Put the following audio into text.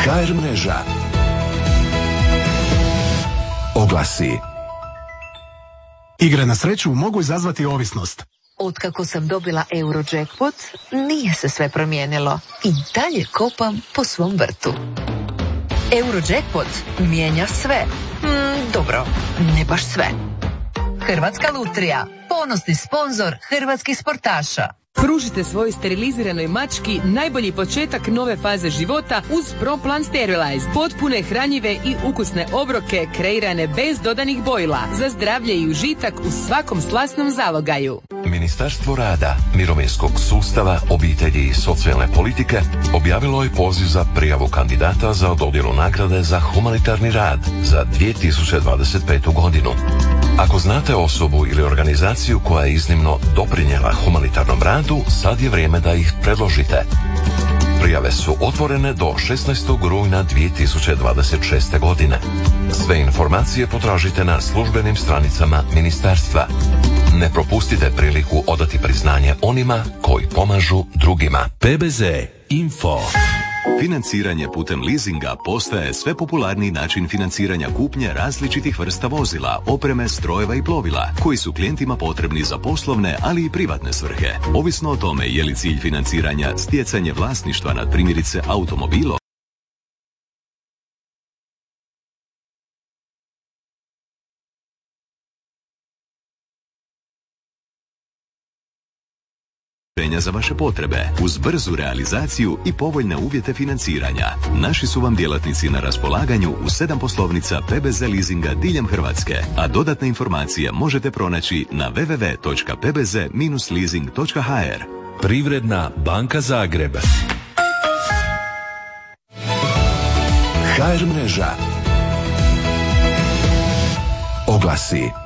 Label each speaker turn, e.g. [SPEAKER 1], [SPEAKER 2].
[SPEAKER 1] HR mreža. Oglasi.
[SPEAKER 2] Igre na sreću mogu izazvati ovisnost.
[SPEAKER 3] Otkako sam dobila Eurojackpot, nije se sve promijenilo. I dalje kopam po svom vrtu. Eurojackpot mijenja sve. Dobro, ne baš sve. Hrvatska lutrija, ponosni sponzor hrvatskih sportaša.
[SPEAKER 4] Pružite svojoj steriliziranoj mački najbolji početak nove faze života uz ProPlan Sterilize. Potpune, hranjive i ukusne obroke kreirane bez dodanih bojila za zdravlje i užitak u svakom slasnom zalogaju.
[SPEAKER 1] Ministarstvo rada, mirovinskog sustava, obitelji i socijalne politike objavilo je poziv za prijavu kandidata za dodjelu nagrade za humanitarni rad za 2025. godinu. Ako znate osobu ili organizaciju koja je iznimno doprinijela humanitarnom radu, sad je vrijeme da ih predložite. Prijave su otvorene do 16. rujna 2026. godine. Sve informacije potražite na službenim stranicama ministarstva. Ne propustite priliku odati priznanje onima koji pomažu drugima.
[SPEAKER 5] PBZ Info. Financiranje putem leasinga postaje sve popularniji način financiranja kupnje različitih vrsta vozila, opreme, strojeva i plovila, koji su klijentima potrebni za poslovne, ali i privatne svrhe. Ovisno o tome je li cilj financiranja stjecanje vlasništva nad primjerice automobilom, za vaše potrebe, uz brzu realizaciju i povoljne uvjete financiranja. Naši su vam djelatnici na raspolaganju u 7 poslovnica PBZ leasinga diljem Hrvatske, a dodatne informacije možete pronaći na www.pbz-leasing.hr. Privredna banka Zagreb.
[SPEAKER 1] HR mreža. Oglasi.